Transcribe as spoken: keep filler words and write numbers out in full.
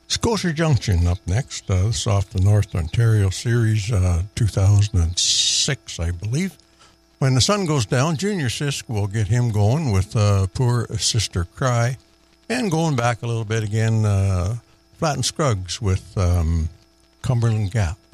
Scotia Junction up next. Uh, this is off the North Ontario Series, uh, two thousand six, I believe. When the Sun Goes Down, Junior Sisk will get him going with uh, Poor Sister Cry. And going back a little bit again, uh, Flat and Scruggs with um, Cumberland Gap.